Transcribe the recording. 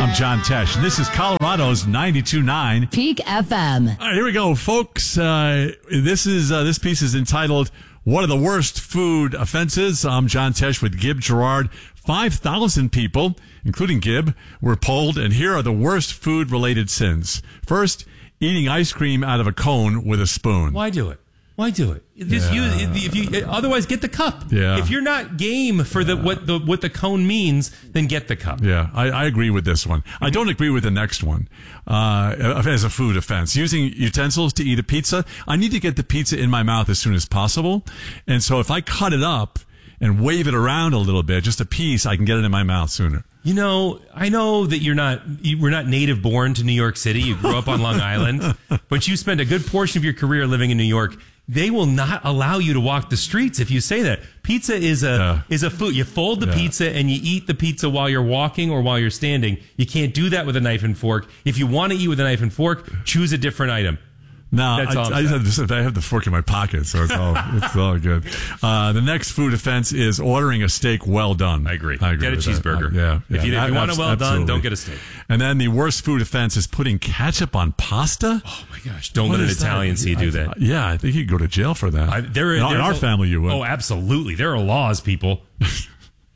I'm John Tesh, and this is Colorado's 92.9 Peak FM. All right, here we go, folks. This piece is entitled "What are the worst food offenses?" I'm John Tesh with Gib Gerard. 5,000 people, including Gib, were polled, and here are the worst food-related sins. First, eating ice cream out of a cone with a spoon. Why do it? Why do it? Just use if you otherwise get the cup. Yeah. If you're not game for what the cone means, then get the cup. Yeah, I agree with this one. I don't agree with the next one. As a food offense, using utensils to eat a pizza, I need to get the pizza in my mouth as soon as possible. And so if I cut it up and wave it around a little bit, just a piece, I can get it in my mouth sooner. You know, I know that you were not native born to New York City. You grew up on Long Island, but you spent a good portion of your career living in New York. They will not allow you to walk the streets if you say that. Pizza is a food. You fold the pizza and you eat the pizza while you're walking or while you're standing. You can't do that with a knife and fork. If you want to eat with a knife and fork, choose a different item. No, I have the fork in my pocket, so it's all good. The next food offense is ordering a steak well done. I agree. Get a cheeseburger. If you want it well done, don't get a steak. And then the worst food offense is putting ketchup on pasta. Oh my gosh! Don't let an Italian see you do that. Yeah, I think you'd go to jail for that. In our family, you would. Oh, absolutely. There are laws, people.